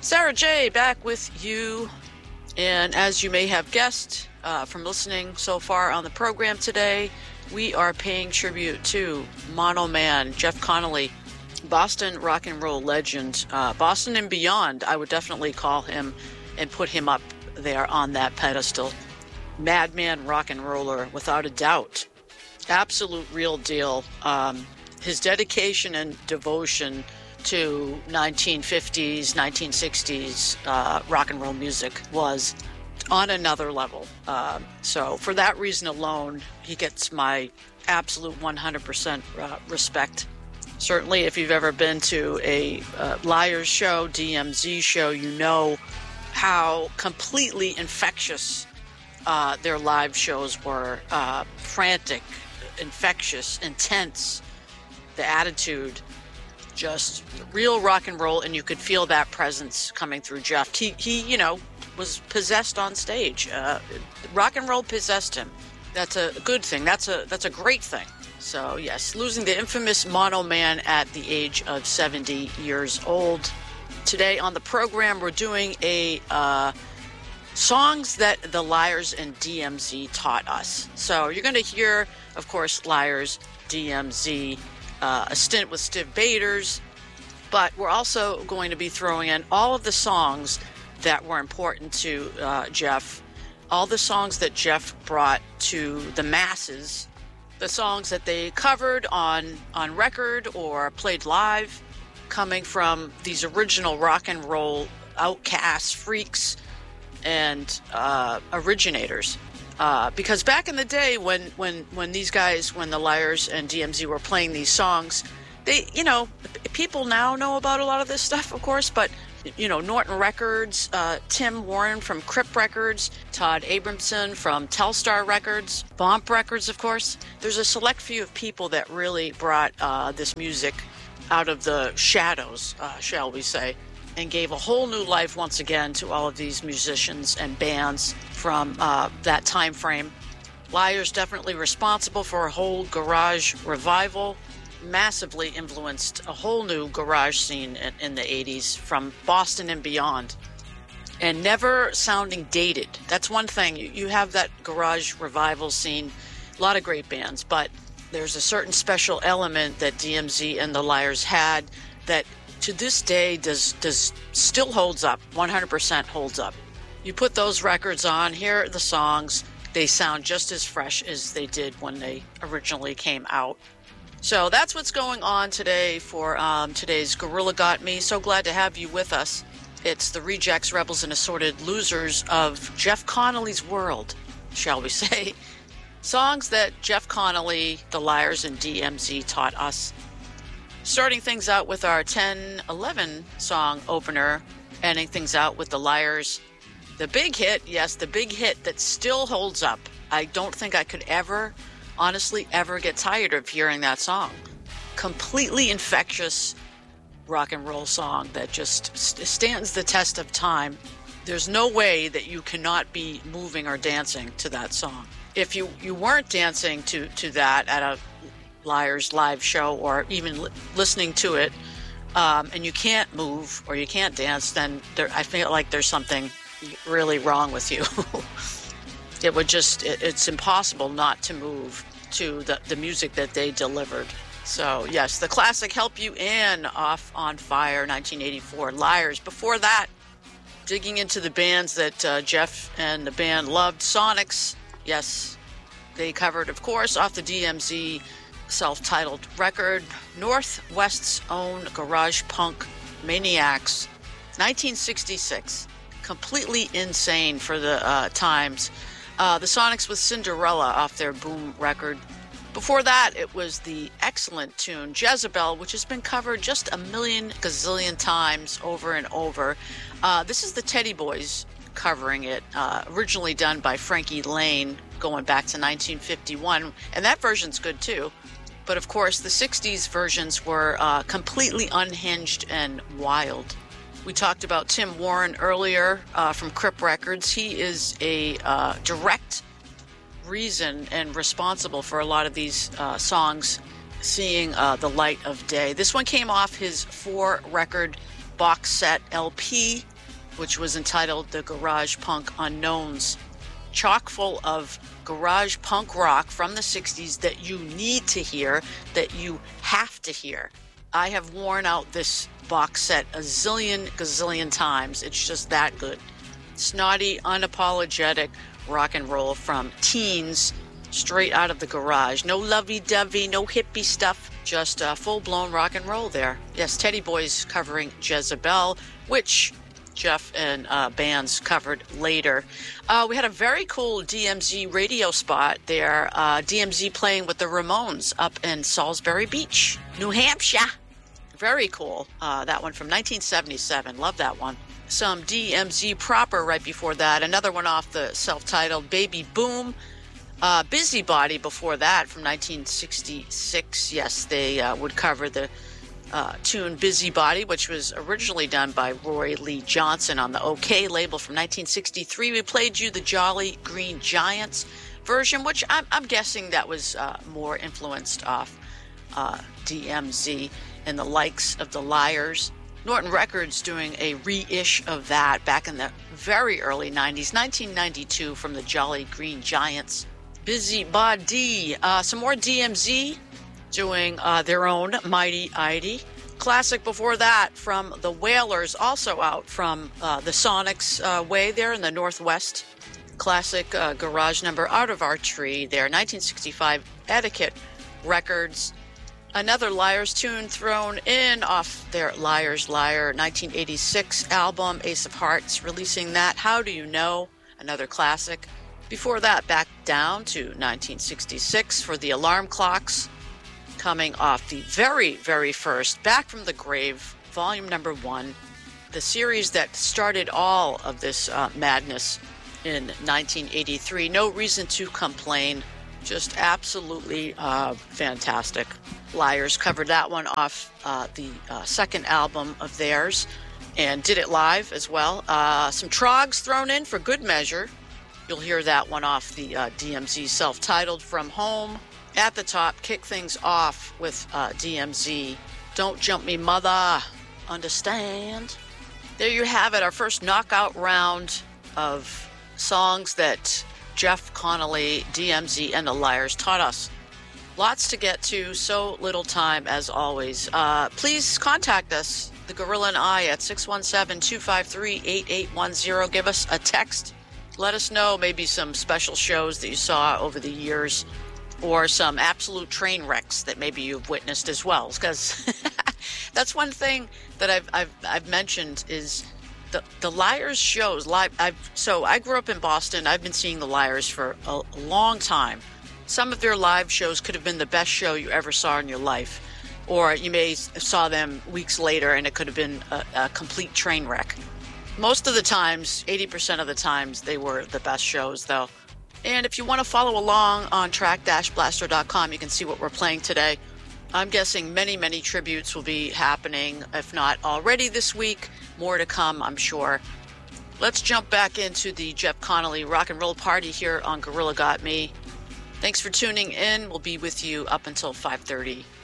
Sarah J. back with you. And as you may have guessed from listening so far on the program today, we are paying tribute to Mono Man, Jeff Connolly, Boston rock and roll legend. Boston and beyond, I would definitely call him and put him up there on that pedestal. Madman rock and roller, without a doubt. Absolute real deal. His dedication and devotion to 1950s, 1960s rock and roll music was on another level. So for that reason alone, he gets my absolute 100% respect. Certainly if you've ever been to a Liars show, DMZ show, you know how completely infectious their live shows were. Frantic, infectious, intense, the attitude, just real rock and roll, and you could feel that presence coming through Jeff. He was possessed on stage. Rock and roll possessed him. That's a good thing. That's a great thing. So yes, losing the infamous Mono Man at the age of 70 years old. Today on the program, we're doing a songs that the Liars and DMZ taught us. So you're going to hear, of course, Liars, DMZ, a stint with Stiv Bators, but we're also going to be throwing in all of the songs that were important to Jeff, all the songs that Jeff brought to the masses, the songs that they covered on record or played live, coming from these original rock and roll outcasts, freaks, and originators. Because back in the day when these guys, when the Liars and DMZ were playing these songs, they, people now know about a lot of this stuff, of course, but, Norton Records, Tim Warren from Crip Records, Todd Abramson from Telstar Records, Bomp Records, of course. There's a select few of people that really brought this music out of the shadows, shall we say, and gave a whole new life once again to all of these musicians and bands from that time frame. Liars definitely responsible for a whole garage revival, massively influenced a whole new garage scene in the 80s from Boston and beyond, and never sounding dated. That's one thing. You have that garage revival scene, a lot of great bands, but there's a certain special element that DMZ and the Liars had that to this day does still holds up, 100% holds up. You put those records on, hear the songs, they sound just as fresh as they did when they originally came out. So that's what's going on today for today's Gorilla Got Me. So glad to have you with us. It's the rejects, rebels, and assorted losers of Jeff Connolly's world, shall we say. Songs that Jeff Connolly, the Liars, and DMZ taught us. Starting things out with our 10-11 song opener, ending things out with the Liars. The big hit, yes, the big hit that still holds up. I don't think I could honestly ever get tired of hearing that song. Completely infectious rock and roll song that just stands the test of time. There's no way that you cannot be moving or dancing to that song. If you weren't dancing to that at a Liars live show or even listening to it, and you can't move or you can't dance, then I feel like there's something really wrong with you. It's impossible not to move to the music that they delivered. So yes, the classic Help You In, Off on Fire, 1984, Liars. Before that, digging into the bands that Jeff and the band loved, Sonics. Yes, they covered, of course, off the DMZ self-titled record, Northwest's own garage punk Maniacs, 1966. Completely insane for the times. The Sonics with Cinderella off their Boom record. Before that, it was the excellent tune Jezebel, which has been covered just a million gazillion times over and over. This is the Teddy Boys covering it, originally done by Frankie Lane, going back to 1951, and that version's good too. But of course, the 60s versions were completely unhinged and wild. We talked about Tim Warren earlier from Crip Records. He is a direct reason and responsible for a lot of these songs seeing the light of day. This one came off his 4-record box set LP which was entitled The Garage Punk Unknowns. Chock full of garage punk rock from the 60s that you need to hear, that you have to hear. I have worn out this box set a gazillion times. It's just that good. Snotty, unapologetic rock and roll from teens straight out of the garage. No lovey-dovey, no hippie stuff, just full-blown rock and roll there. Yes, Teddy Boys covering Jezebel, which Jeff and bands covered later. We had a very cool DMZ radio spot there. DMZ playing with the Ramones up in Salisbury Beach, New Hampshire. Very cool. That one from 1977. Love that one. Some DMZ proper right before that. Another one off the self-titled Baby Boom. Busybody before that from 1966. Yes, they would cover the tune Busybody, which was originally done by Roy Lee Johnson on the OK label from 1963. We played you the Jolly Green Giants version, which I'm guessing that was more influenced off DMZ and the likes of the Liars. Norton Records doing a reish of that back in the very early 90s, 1992 from the Jolly Green Giants. Busybody. Some more DMZ doing their own Mighty Idy. Classic before that from the Wailers, also out from the Sonics way there in the Northwest. Classic garage number Out of Our Tree there, 1965 Etiquette Records. Another Liars tune thrown in off their Liars Liar 1986 album, Ace of Hearts, releasing that. How Do You Know? Another classic. Before that, back down to 1966 for the Alarm Clocks, coming off the very, very first Back from the Grave, volume number 1, the series that started all of this madness in 1983. No Reason to Complain. Just absolutely fantastic. Liars covered that one off the second album of theirs and did it live as well. Some Trogs thrown in for good measure. You'll hear that one off the DMZ self-titled From Home. At the top, kick things off with DMZ. Don't Jump Me Mother, understand? There you have it, our first knockout round of songs that Jeff Connolly, DMZ, and the Liars taught us. Lots to get to, so little time as always. Please contact us, the Gorilla and I, at 617-253-8810. Give us a text. Let us know maybe some special shows that you saw over the years or some absolute train wrecks that maybe you've witnessed as well. Because that's one thing that I've mentioned is the Liars shows. So I grew up in Boston. I've been seeing the Liars for a long time. Some of their live shows could have been the best show you ever saw in your life. Or you may saw them weeks later and it could have been a complete train wreck. Most of the times, 80% of the times, they were the best shows, though. And if you want to follow along on track-blaster.com, you can see what we're playing today. I'm guessing many, many tributes will be happening, if not already this week. More to come, I'm sure. Let's jump back into the Jeff Connolly Rock and Roll Party here on Gorilla Got Me. Thanks for tuning in. We'll be with you up until 5:30.